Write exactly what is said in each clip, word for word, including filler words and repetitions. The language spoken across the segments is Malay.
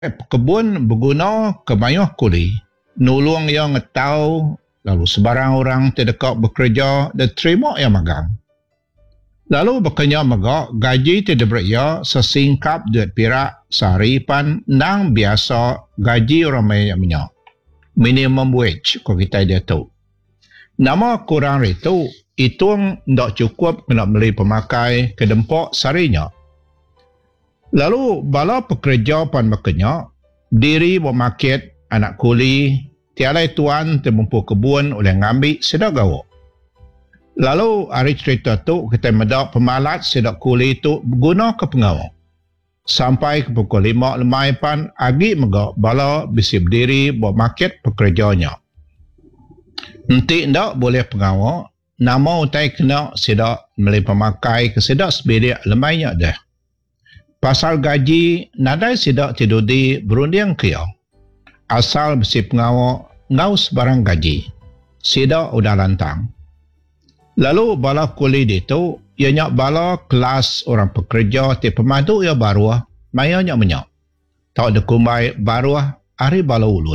Kebun berguna kemayuh kuli, nulung yang ngetau, lalu sebarang orang terdekat bekerja dan terima yang magang. Lalu bekerja magak, gaji tidak beria sesingkap duit pirak sehari pan nang biasa gaji orang banyak minyak. Minimum wage kalau kita dia tahu. Nama kurang itu, itu tidak cukup nak beli pemakai ke dempok seharinya. Lalu bala pekerja pan bekerja, diri bermarket anak kuli, tiada tuan termumpu kebun oleh ngambil sedak gawak. Lalu hari cerita tu kita mendak pemalat sedak kuli tu berguna ke pengawal. Sampai ke pukul lima lemai pan agi megak bala bisi berdiri buat market pekerjanya. Nanti ndak boleh pengawal, nama utai kena sedak beli pemakai ke sedak sebedia lemainya dah. Pasal gaji nadai sedak tidur di berunding kaya. Asal bisi pengawal ngau sebarang gaji. Sedak udah lantang. Lalu bala kuli itu, ianya bala kelas orang pekerja ti pemadu ia baru, mayanya menyak. Tak ada kumbai baru, hari bala ulun.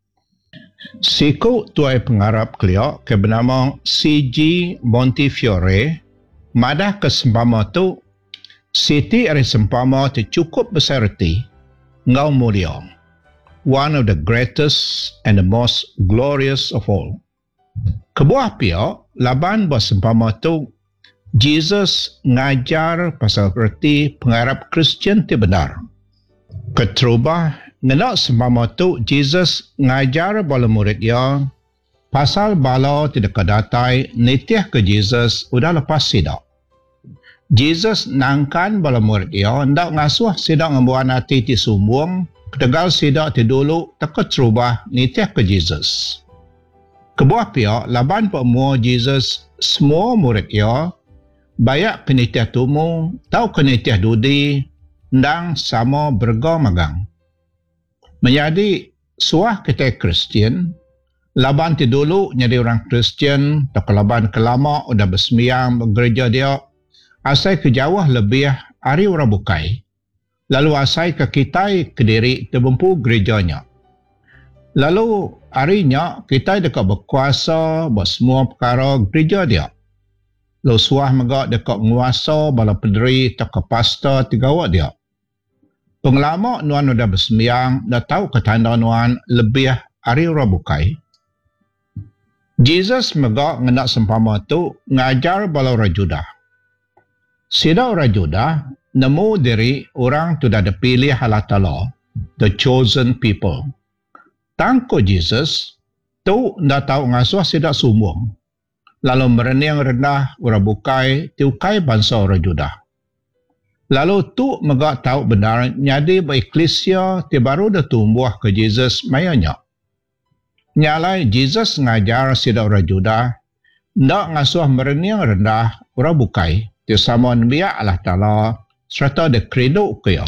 Siku tuai pengarap keliak ke bernama C G Montefiore, madah kesempama tu, siti hari sempama ti cukup besar reti, ngau mulia. One of the greatest and the most glorious of all. Kebuah pihak, laban buat sempama tu, Jesus ngajar pasal erti pengharap Kristian ti benar. Keterubah, ngenak sempama tu, Jesus ngajar bala murid dia, pasal bala tidak kedatai, nitiah ke Jesus, udah lepas sidak. Jesus nangkan bala murid dia, hendak ngasuh sidak ngembuan hati ti sumbung, ketegal sidak ti dulu, tak keterubah, nitiah ke Jesus. Kebuah pihak, laban pemua Jesus, semua murid ia, banyak penitiah tumu, tahu penitiah dudi, dan sama berga magang. Menjadi suah kita Kristian, laban ti dulu jadi orang Kristian, tak laban kelama udah bersembiang bergereja dia, asai ke Jawa lebih hari orang bukai. Lalu asai ke kita kediri terbempu gerejanya. Lalu harinya kita dekat berkuasa buat semua perkara gereja dia. Lalu suah megak dekat menguasa bala pederi tak ke pastor tiga awak dia. Pengelama nuan udah bersembiang, dah tahu ketanda nuan lebih hari orang bukai. Jesus megak ngenak sempama tu ngajar bala orang Judah. Sida orang Judah nemu diri orang tu dah dipilih Allah Ta'ala, the chosen people. Tangko Jesus, tu dah tahu ngasuh sidak sumbung. Lalu merening rendah orang bukai, tiukai bangsa orang Judah. Lalu tu megak tahu benar, nyadi bereklesia, ti baru dah tumbuh ke Jesus mayanya. Nyalai Jesus ngajar sidak orang Judah, ndak ngasuh merening rendah orang bukai, ti sama biak Allah Ta'ala, serta de kredo kaya.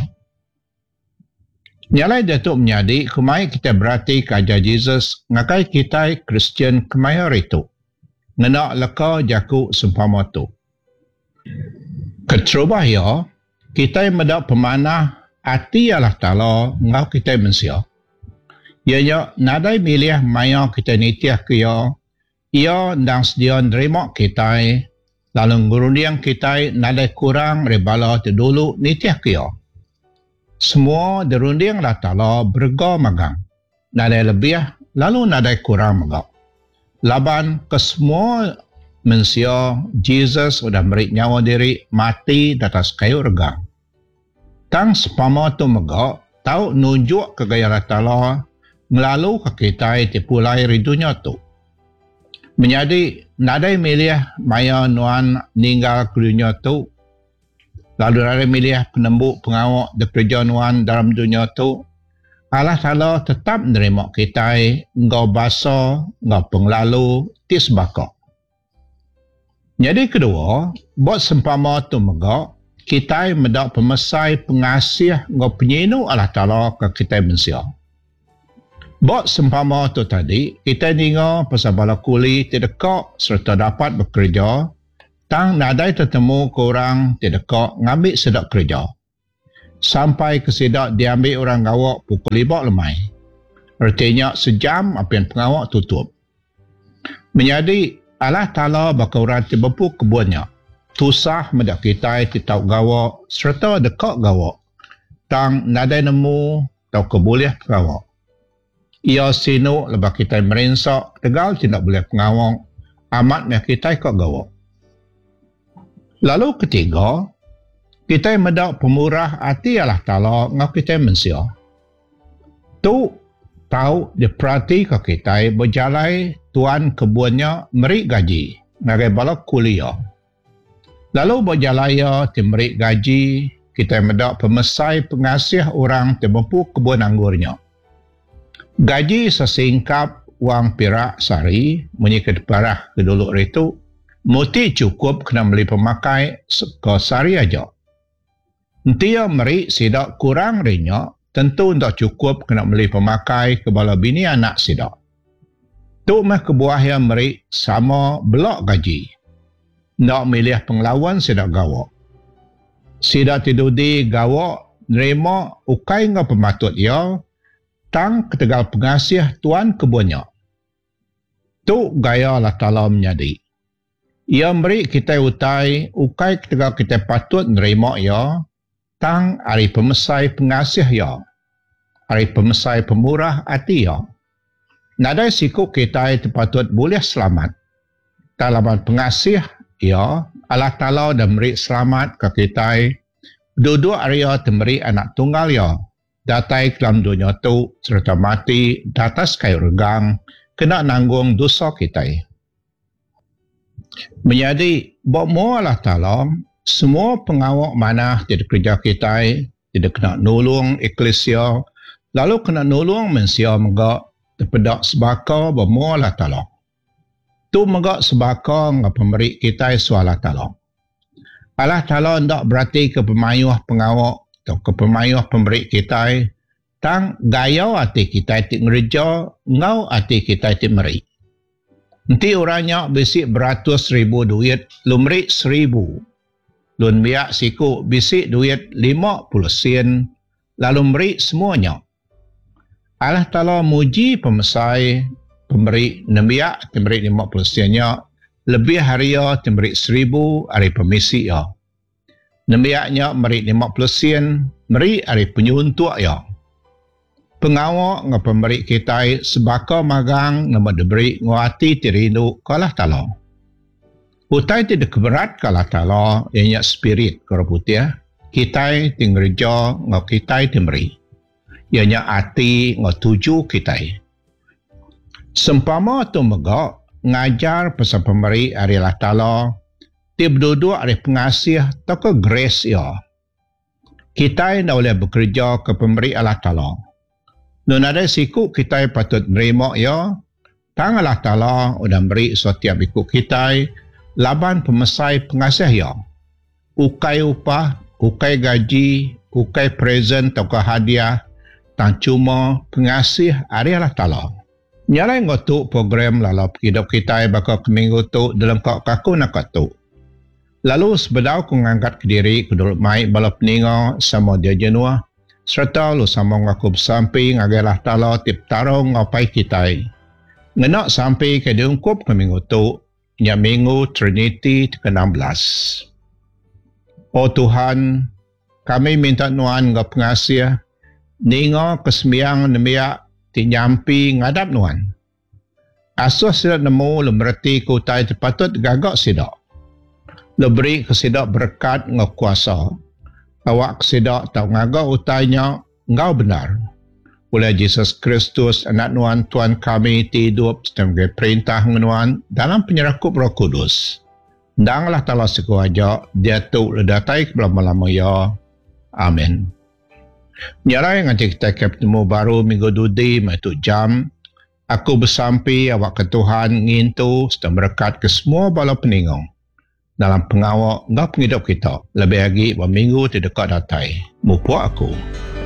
Nyalai Datuk menyadi, kemai kita berarti kajar Jesus, ngakai kita Kristian kemai itu. Ngenak leka jaku sempama tu. Keterubah ya, kita mendak pemanah hati Allah Ta'ala, ngau kita mensia. Ianya nadai milih maya kita nitiah kaya, ia dan sedia nerima kita, lalu ngurundiang kita nadai kurang rebala terdulu nitiah kaya. Semua derunding Allah Ta'ala berga magang. Nadai lebih, lalu nadai kurang magang. Laban ke semua manusia, Jesus sudah beri nyawa diri mati di atas kayu regang. Tang sepama tu megak, tahu nunjuk ke gaya Allah Ta'ala, melalui ke kita tipulai ridunya tu. Menjadi nadai milih maya nuan ninggal ke dunia tu, lalu ada milih penembuk pengawak di perjalanan dalam dunia tu, Allah Ta'ala tetap menerima kita, engkau basa, engkau penglalu, tis bakok. Jadi kedua, buat sempama tu megak, kita mendak pemesai pengasih, engkau penyinu Allah Ta'ala ke kita manusia. Buat sempama tu tadi, kita dengar pasal bala kuli tidak serta dapat bekerja, tang nadai tertemu korang tidak kau ngambil sedap kerja. Sampai ke sidak diambil orang gawak pukul lima lemai. Artinya sejam apian pengawak tutup. Menjadi Allah Ta'ala bakal orang tiba-tiba kebunnya. Tusah medak kita titau gawak serta dekat gawak. Tang nadai nemu tau keboleh pengawak. Ia sinuk lepas kita merensak tegal tidak boleh pengawak. Amat meh kita ikut gawak. Lalu ketiga, kita medak pemurah hati Allah Ta'ala ngau kita mensia. Tu tahu diperhati ke kita berjalan tuan kebunnya meri gaji ngagai balak kuliah. Lalu berjalaya timeri gaji, kita medak pemesai pengasih orang temempu kebun anggurnya. Gaji sesingkap wang pirak sari, menyikat parah ke dulu itu, muti cukup kena beli pemakai ke sari aja. Dia meri sidak kurang rinya, tentu tak cukup kena beli pemakai ke bala bini anak sidak. Tu mah kebuah yang meri sama belak gaji. Nak milih penglawan sidak gawak. Sidak tidur di gawak, nerima ukai ngah pematut ya, tang ketegal pengasih tuan kebunnya. Tu gaya Allah Ta'ala menyadi. Ia beri kita utai, ukai ketegal kita patut nerima ya, tang hari pemesai pengasih ya, hari pemesai pemurah hati ya. Nadai siku kita patut boleh selamat. Talaman pengasih ya, Allah Ta'ala dah beri selamat ke kita. Dua-dua area memberi anak tunggal ya. Datai dalam dunia tu serta mati datas kayu regang kena nanggung dosa kita. Menjadi bakmo Allah Ta'ala semua pengawak mana tidak kerja kita tidak kena nolong eklesia lalu kena nolong mensia megak terpedak sebaka bakmo Allah Ta'ala. Tu megak sebaka ngap pemberi kita soal Allah Ta'ala. Allah Ta'ala hendak berarti ke pemayuh pengawak atau ke pemayuh pemberi kita tang gaya hati kita tik ngerja ngau hati kita tik meri. Nanti orangnya bisik beratus ribu duit lumri seribu. Lun biak siku bisik duit lima puluh sen lalu meri semuanya. Allah Ta'ala muji pemesai pemberi nembiak memberi lima puluh sennya lebih haria memberi seribu hari pemisi ya. Nembiaknya memberi lima puluh sen meri hari penyuntuk ya. Pengawak ngah pemberi kita sebaka magang nama diberi nguati tirindu kalah Ta'ala. Utai tidak keberat kalah Ta'ala ianya spirit keraputia. Kita tinggerja ngah kita timberi. Ianya hati ngah tuju kita. Sempama tu megak ngajar pasal pemberi hari Allah Ta'ala tiap duduk hari pengasih atau ke grace ya. Kita dah boleh bekerja ke pemberi Allah Ta'ala. Dan ada siku kita patut nerima ya. Tang Allah Ta'ala sudah beri setiap ikut kita laban pemesai pengasih ya. Ukai upah, ukai gaji, ukai present atau hadiah tang cuma pengasih hari Allah Ta'ala. Nyalai ngotuk program lalap hidup kita bakal ke minggu tu dalam kau kaku nak tu. Lalu sebedau ku ngangkat ke diri ku duduk mai balap peninga sama dia jenua. Serta lu sama ngaku bersampi ngagalah Ta'ala tip tarong ngapai kita. Ngenak sampai ke diungkup ke minggu tu, nya minggu Trinity ke enam belas. Oh Tuhan, kami minta nuan ngap pengasih, ningo kesembiang nemiak tinyampi ngadap nuan. Asuh sidak nemu lemberti kutai terpatut gagak sidak. Leberi kesidak berkat ngap kuasa. Awak sidak tak ngagak utainya, engkau benar. Oleh Yesus Kristus, anak nuan Tuhan kami tidup sebagai perintah nuan dalam penyerakup Roh Kudus. Danglah Ta'ala sekuaja, dia tu ledatai kelama-lama ya. Amin. Nyarai nanti kita ketemu baru minggu dudi, maitu jam. Aku bersampi awak ke Tuhan ngintu sedang berkat ke semua bala peningong. Dalam pengawak, enggak penghidup kita. Lebih lagi, berminggu di dekat datai. Mupu aku.